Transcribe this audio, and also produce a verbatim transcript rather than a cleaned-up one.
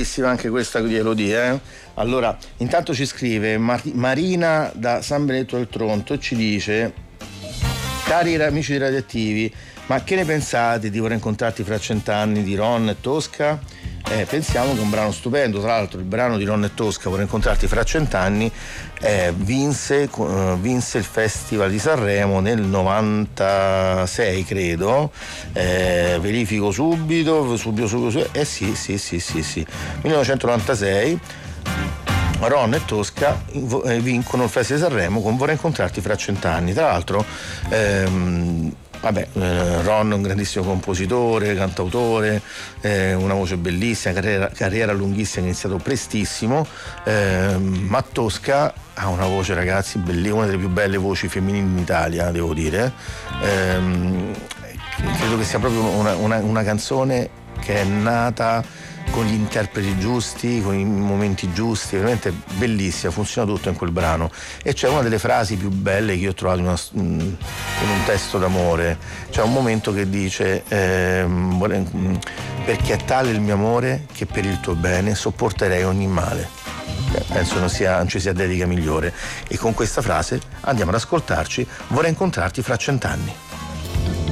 bellissima anche questa, glielo di, eh? Allora, intanto ci scrive Mar- Marina da San Benedetto del Tronto e ci dice: cari amici di Radioattivi, ma che ne pensate di Vorrei incontrarti fra cent'anni di Ron e Tosca? Eh, pensiamo che è un brano stupendo. Tra l'altro il brano di Ron e Tosca, Vorrei incontrarti fra cent'anni, eh, vinse, eh, vinse il Festival di Sanremo nel novantasei, credo. Eh, verifico subito, subito, subito, subito. Eh sì, sì, sì, sì, sì. millenovecentonovantasei. Ron e Tosca vincono il Festival di Sanremo con Vorrei incontrarti fra cent'anni. Tra l'altro, ehm, vabbè, eh, Ron è un grandissimo compositore, cantautore, eh, una voce bellissima, carriera, carriera lunghissima, ha iniziato prestissimo, eh, ma Tosca ha una voce, ragazzi, bellissima, una delle più belle voci femminili in Italia, devo dire. Eh, credo che sia proprio una, una, una canzone che è nata con gli interpreti giusti, con i momenti giusti, veramente bellissima, funziona tutto in quel brano. E c'è una delle frasi più belle che io ho trovato in, una, in un testo d'amore. C'è un momento che dice eh, perché è tale il mio amore che per il tuo bene sopporterei ogni male. Penso non, sia, non ci sia dedica migliore. E con questa frase andiamo ad ascoltarci Vorrei incontrarti fra cent'anni.